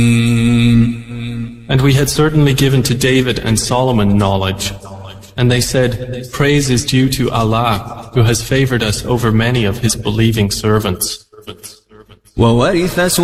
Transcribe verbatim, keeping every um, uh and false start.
And we had certainly given to David and Solomon knowledge. And they said, praise is due to Allah, who has favored us over many of His believing servants.